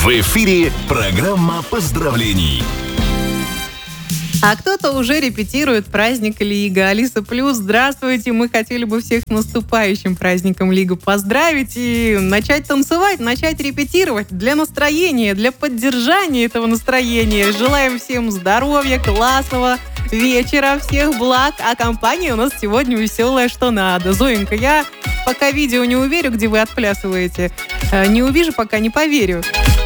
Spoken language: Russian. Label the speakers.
Speaker 1: В эфире программа поздравлений.
Speaker 2: А кто-то уже репетирует праздник Лига. Алиса Плюс, здравствуйте. Мы хотели бы всех с наступающим праздником Лига поздравить и начать танцевать, начать репетировать для настроения, для поддержания этого настроения. Желаем всем здоровья, классного вечера, всех благ. А компания у нас сегодня веселая, что надо. Зоенька, я пока видео не уверю, где вы отплясываете. Не увижу, пока не поверю.